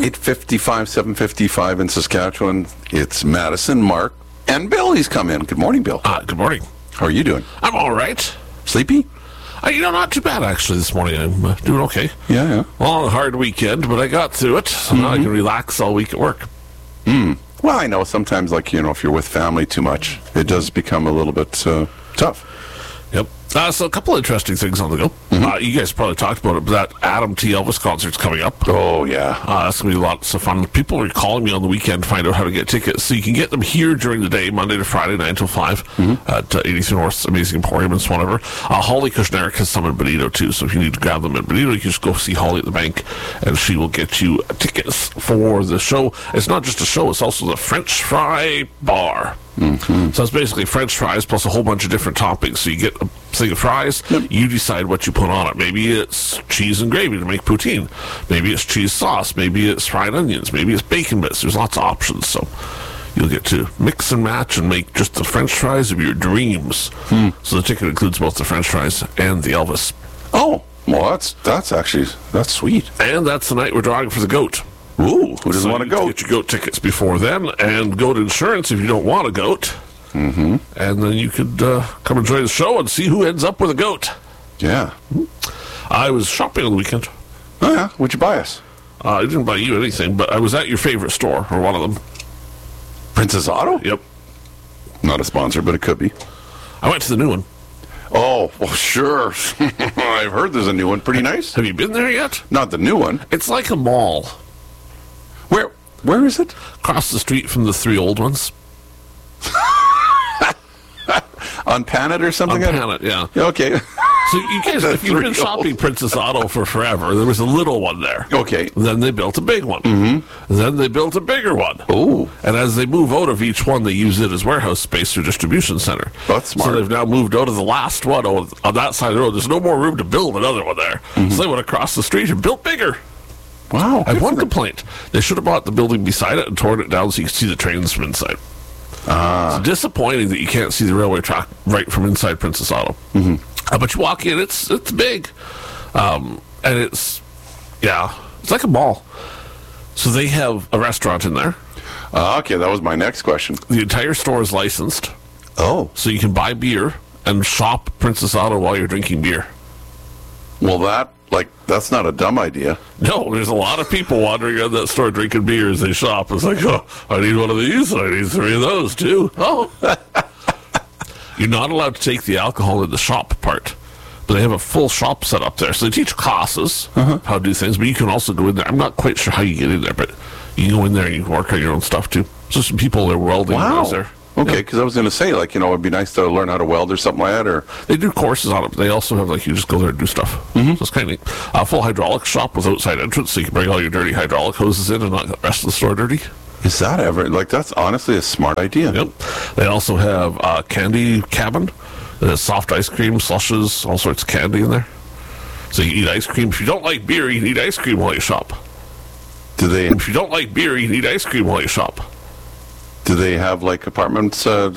8:55, 7:55 in Saskatchewan. It's Madison, Mark, and Bill. He's come in. Good morning, Bill. Good morning. How are you doing? I'm all right. Sleepy? Not too bad, actually, this morning. I'm doing okay. Yeah. Long, hard weekend, but I got through it, so now I can relax all week at work. Well, I know sometimes, if you're with family too much, it does become a little bit tough. Yep. So a couple of interesting things on the go. You guys probably talked about it, but that Adam T. Elvis concert's coming up. Oh, yeah. That's going to be lots of fun. People are calling me on the weekend to find out how to get tickets. So you can get them here during the day, Monday to Friday, 9 till 5, at 83 North's Amazing Emporium in Swan. Holly Kushnerek has some in Bonito, too. So if you need to grab them in Bonito, you can just go see Holly at the bank, and she will get you tickets for the show. It's not just a show, it's also the French Fry Bar. So it's basically French fries plus a whole bunch of different toppings. So you get a thing of fries, you decide what you put on it. Maybe it's cheese and gravy to make poutine. Maybe it's cheese sauce. Maybe it's fried onions. Maybe it's bacon bits. There's lots of options. So you'll get to mix and match and make just the French fries of your dreams. So the ticket includes both the French fries and the Elvis. Oh, well, that's sweet. And that's the night we're drawing for the goat. Ooh, who doesn't want a goat? Get your goat tickets before then, and goat insurance if you don't want a goat. And then you could come enjoy the show and see who ends up with a goat. Yeah. I was shopping on the weekend. Oh, yeah? What'd you buy us? I didn't buy you anything, but I was at your favorite store, or one of them. Princess Auto? Yep. Not a sponsor, but it could be. I went to the new one. Oh, well, sure. I've heard there's a new one. Pretty nice. Have you been there yet? Not the new one. It's like a mall. Where is it? Across the street from the three old ones. On Panet or something? On Panet, yeah. Okay. So you guys, if you've been shopping Princess Auto for forever, there was a little one there. Okay. Then they built a big one. Then they built a bigger one. Oh. And as they move out of each one, they use it as warehouse space or distribution center. That's smart. So they've now moved out of the last one on that side of the road. There's no more room to build another one there. So they went across the street and built bigger. Wow. I have one complaint. They should have bought the building beside it and torn it down so you could see the trains from inside. It's disappointing that you can't see the railway track right from inside Princess Auto. But you walk in, it's big. And it's like a mall. So they have a restaurant in there. Okay, that was my next question. The entire store is licensed. Oh. So you can buy beer and shop Princess Auto while you're drinking beer. Well, that's not a dumb idea. No, there's a lot of people wandering around that store drinking beer as they shop. It's like, oh, I need one of these, and I need 3 of those, too. Oh. You're not allowed to take the alcohol in the shop part, but they have a full shop set up there. So they teach classes how to do things, but you can also go in there. I'm not quite sure how you get in there, but you can go in there and you can work on your own stuff, too. So some people are welding there. Okay, because I was going to say, it'd be nice to learn how to weld or something like that. Or they do courses on it, but they also have, you just go there and do stuff. So it's kind of neat. A full hydraulic shop with outside entrance, so you can bring all your dirty hydraulic hoses in and not get the rest of the store dirty. Is that ever? That's honestly a smart idea. Yep. They also have a candy cabin. There's soft ice cream, slushes, all sorts of candy in there. So you can eat ice cream. If you don't like beer, you can eat ice cream while you shop. If you don't like beer, you can eat ice cream while you shop. Do they have apartments